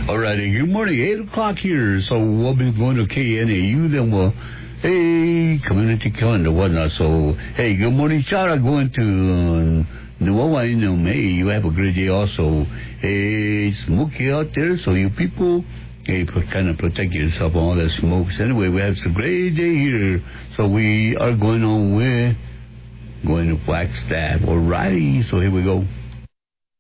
All righty. Good morning. 8 o'clock here. So we'll be going to KNAU. Then we'll, hey, community calendar, whatnot. So, hey, good morning. Shout out going to New Orleans. Hey, you have a great day also. Hey, smoky out there. So you people, hey, kind of protect yourself from all that smoke. So anyway, we have some great day here. So we are going on with going to Flagstaff. All righty. So here we go.